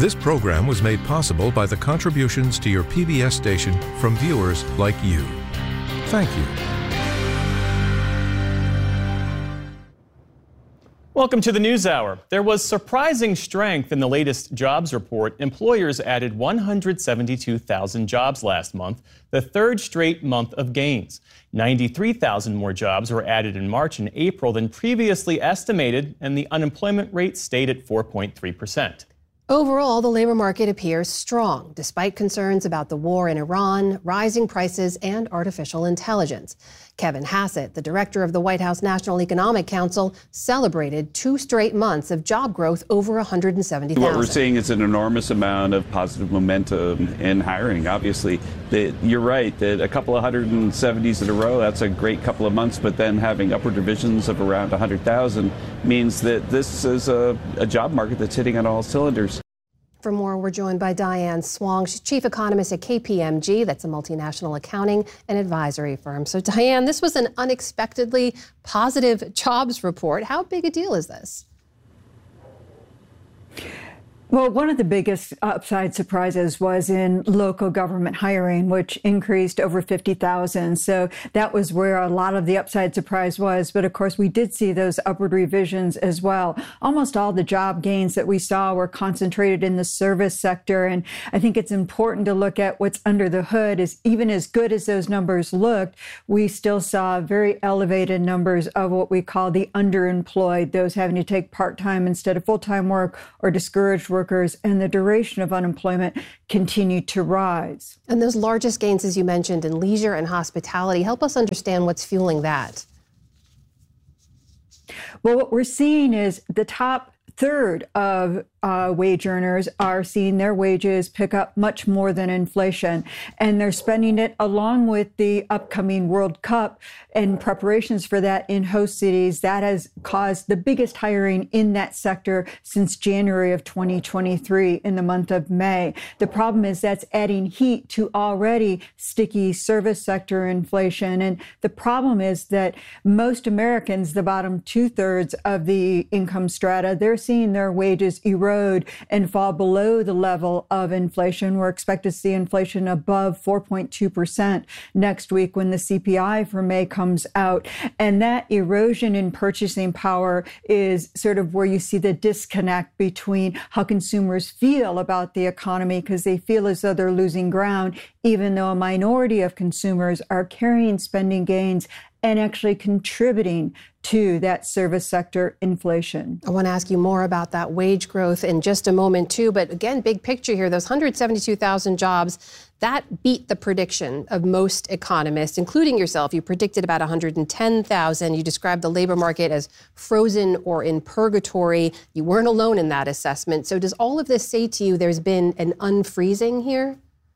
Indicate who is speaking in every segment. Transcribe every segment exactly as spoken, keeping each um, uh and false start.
Speaker 1: This program was made possible by the contributions to your P B S station from viewers like you. Thank you.
Speaker 2: Welcome to the NewsHour. There was surprising strength in the latest jobs report. Employers added one hundred seventy-two thousand jobs last month, the third straight month of gains. ninety-three thousand more jobs were added in March and April than previously estimated, and the unemployment rate stayed at four point three percent.
Speaker 3: Overall, the labor market appears strong, despite concerns about the war in Iran, rising prices, and artificial intelligence. Kevin Hassett, the director of the White House National Economic Council, celebrated two straight months of job growth over one hundred seventy thousand.
Speaker 4: What we're seeing is an enormous amount of positive momentum in hiring. Obviously, the, you're right that a couple of hundred seventies in a row, that's a great couple of months, but then having upward divisions of around one hundred thousand means that this is a, a job market that's hitting on all cylinders.
Speaker 3: For more, we're joined by Diane Swong. She's chief economist at K P M G. That's a multinational accounting and advisory firm. So, Diane, this was an unexpectedly positive jobs report. How big a deal is this?
Speaker 5: Well, one of the biggest upside surprises was in local government hiring, which increased over fifty thousand. So that was where a lot of the upside surprise was. But of course, we did see those upward revisions as well. Almost all the job gains that we saw were concentrated in the service sector. And I think it's important to look at what's under the hood. Is even as good as those numbers looked, we still saw very elevated numbers of what we call the underemployed, those having to take part-time instead of full-time work or discouraged work. Workers, and the duration of unemployment continued to rise.
Speaker 3: And those largest gains, as you mentioned, in leisure and hospitality, help us understand what's fueling that.
Speaker 5: Well, what we're seeing is the top third of uh, wage earners are seeing their wages pick up much more than inflation, and they're spending it along with the upcoming World Cup and preparations for that in host cities. That has caused the biggest hiring in that sector since January of twenty twenty-three in the month of May. The problem is that's adding heat to already sticky service sector inflation. And the problem is that most Americans, the bottom two thirds of the income strata, they're seeing their wages erode and fall below the level of inflation. We're expected to see inflation above four point two percent next week when the C P I for May comes out. And that erosion in purchasing power is sort of where you see the disconnect between how consumers feel about the economy, because they feel as though they're losing ground, even though a minority of consumers are carrying spending gains and actually contributing to that service sector inflation.
Speaker 3: I want to ask you more about that wage growth in just a moment, too. But again, big picture here, those one hundred seventy-two thousand jobs, that beat the prediction of most economists, including yourself. You predicted about one hundred ten thousand. You described the labor market as frozen or in purgatory. You weren't alone in that assessment. So does all of this say to you there's been an unfreezing here?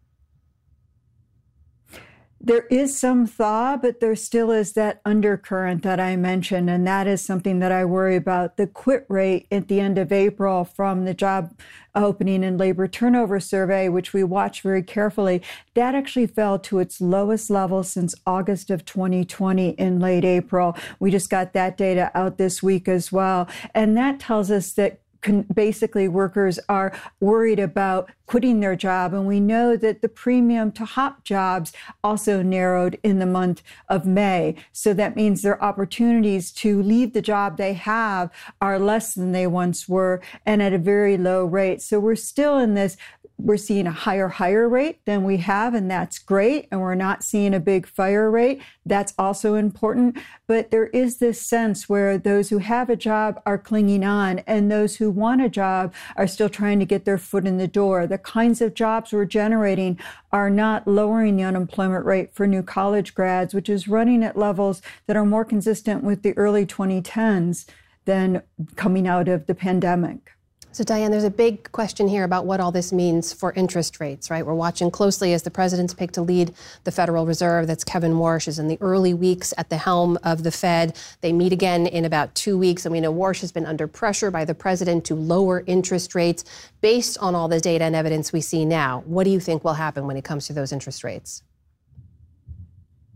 Speaker 5: There is some thaw, but there still is that undercurrent that I mentioned, and that is something that I worry about. The quit rate at the end of April from the job opening and labor turnover survey, which we watch very carefully, that actually fell to its lowest level since August of twenty twenty in late April. We just got that data out this week as well. And that tells us that basically workers are worried about quitting their job. And we know that the premium to hop jobs also narrowed in the month of May. So that means their opportunities to leave the job they have are less than they once were and at a very low rate. So we're still in this We're seeing a higher hire rate than we have, and that's great. And we're not seeing a big fire rate. That's also important. But there is this sense where those who have a job are clinging on, and those who want a job are still trying to get their foot in the door. The kinds of jobs we're generating are not lowering the unemployment rate for new college grads, which is running at levels that are more consistent with the early twenty tens than coming out of the pandemic.
Speaker 3: So, Diane, there's a big question here about what all this means for interest rates, right? We're watching closely as the president's picked to lead the Federal Reserve. That's Kevin Warsh, is in the early weeks at the helm of the Fed. They meet again in about two weeks. And we know Warsh has been under pressure by the president to lower interest rates based on all the data and evidence we see now. What do you think will happen when it comes to those interest rates?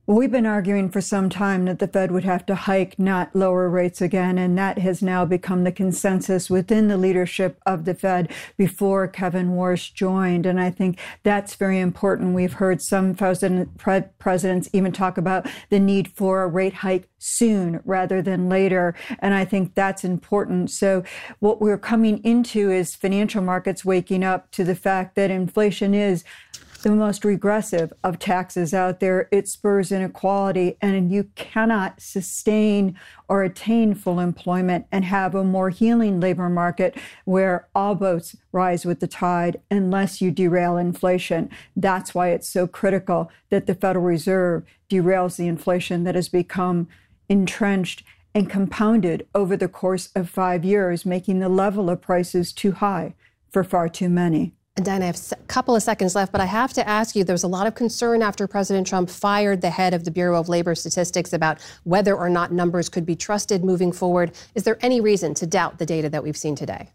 Speaker 5: Well, we've been arguing for some time that the Fed would have to hike, not lower rates again, and that has now become the consensus within the leadership of the Fed before Kevin Warsh joined. And I think that's very important. We've heard some president, pre- presidents even talk about the need for a rate hike soon rather than later. And I think that's important. So what we're coming into is financial markets waking up to the fact that inflation is the most regressive of taxes out there. It spurs inequality, and you cannot sustain or attain full employment and have a more healing labor market where all boats rise with the tide unless you derail inflation. That's why it's so critical that the Federal Reserve derails the inflation that has become entrenched and compounded over the course of five years, making the level of prices too high for far too many.
Speaker 3: And Diane, I have a couple of seconds left, but I have to ask you, there was a lot of concern after President Trump fired the head of the Bureau of Labor Statistics about whether or not numbers could be trusted moving forward. Is there any reason to doubt the data that we've seen today?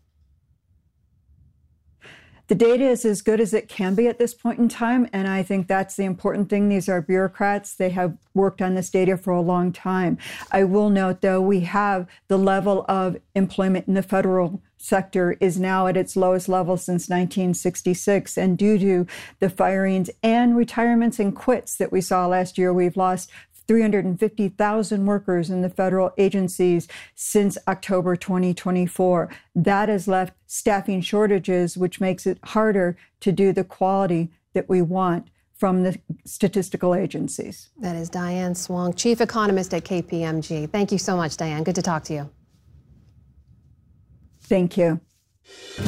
Speaker 5: The data is as good as it can be at this point in time, and I think that's the important thing. These are bureaucrats. They have worked on this data for a long time. I will note, though, we have the level of employment in the federal sector is now at its lowest level since nineteen sixty-six. And due to the firings and retirements and quits that we saw last year, we've lost three hundred fifty thousand workers in the federal agencies since October twenty twenty-four. That has left staffing shortages, which makes it harder to do the quality that we want from the statistical agencies.
Speaker 3: That is Diane Swong, Chief Economist at K P M G. Thank you so much, Diane. Good to talk to you.
Speaker 5: Thank you.